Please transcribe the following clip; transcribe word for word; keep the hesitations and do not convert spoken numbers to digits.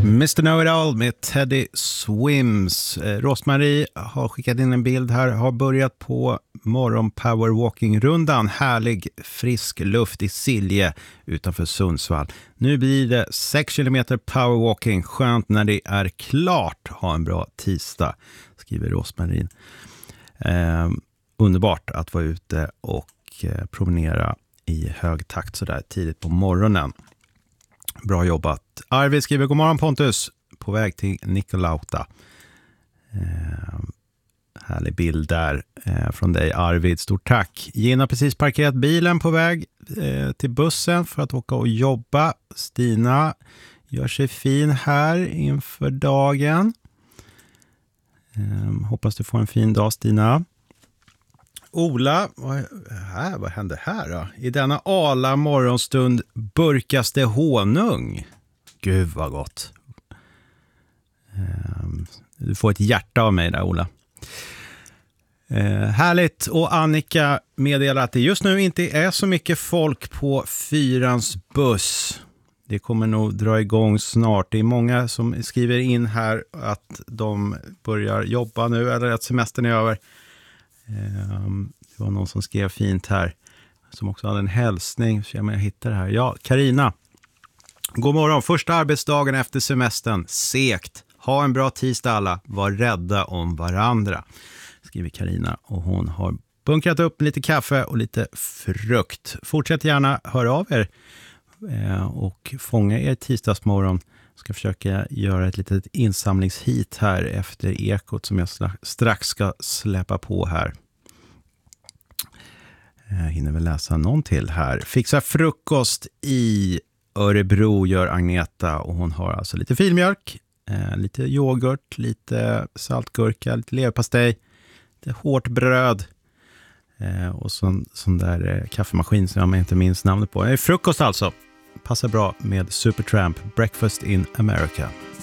mister Know-It-All med Teddy Swims. Eh, Rosmarie har skickat in en bild här. Har börjat på morgon powerwalking-rundan. Härlig, frisk luft i Silje utanför Sundsvall. Nu blir det sex kilometer powerwalking. Skönt när det är klart. Ha en bra tisdag, skriver Rosmarie. Eh, underbart att vara ute och eh, promenera i hög takt sådär tidigt på morgonen. Bra jobbat. Arvid skriver, god morgon Pontus, på väg till Nikolauta. Eh, härlig bild där eh, från dig Arvid, stort tack. Gina precis parkerat bilen på väg eh, till bussen för att åka och jobba. Stina gör sig fin här inför dagen. Eh, hoppas du får en fin dag, Stina. Ola, vad, här, vad hände här då? I denna ala morgonstund burkas det honung. Gud vad gott. Um, du får ett hjärta av mig där, Ola. Uh, härligt. Och Annika meddelar att det just nu inte är så mycket folk på Fyrans buss. Det kommer nog dra igång snart. Det är många som skriver in här att de börjar jobba nu eller att semestern är över. Um, det var någon som skrev fint här som också hade en hälsning, så jag hittar det här. Ja, Karina. God morgon, första arbetsdagen efter semestern. Sekt. Ha en bra tisdag alla. Var rädda om varandra, skriver Karina, och hon har bunkrat upp lite kaffe och lite frukt. Fortsätt gärna höra av er eh, och fånga er tisdagsmorgon. Jag ska försöka göra ett litet insamlingshit här efter ekot som jag strax ska släppa på här. Jag hinner väl läsa någon till här. Fixa frukost i Örebro gör Agneta, och hon har alltså lite filmjölk, eh, lite yoghurt, lite saltgurka, lite leverpastej, lite hårt bröd eh, och sån, sån där eh, kaffemaskin som jag inte minns namnet på. Eh, frukost alltså. Passar bra med Supertramp, Breakfast in America.